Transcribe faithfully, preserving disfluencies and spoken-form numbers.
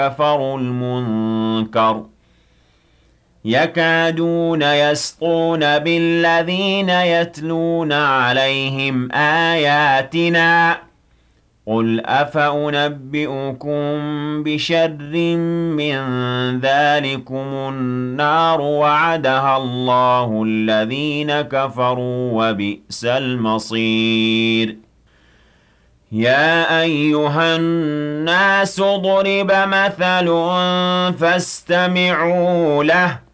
كفروا المنكر يكادون يسطون بالذين يتلون عليهم آياتنا قل أفأنبئكم بشر من ذلكم النار وعدها الله الذين كفروا وبئس المصير يا أيها الناس ضرب مثل فاستمعوا له